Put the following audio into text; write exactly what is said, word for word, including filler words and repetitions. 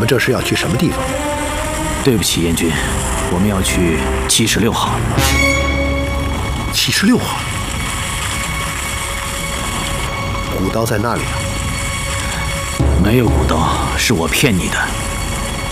们这是要去什么地方？ 对不起，燕军，我们要去七十六号。 七十六号，古刀在那里啊？ 没有古刀，是我骗你的。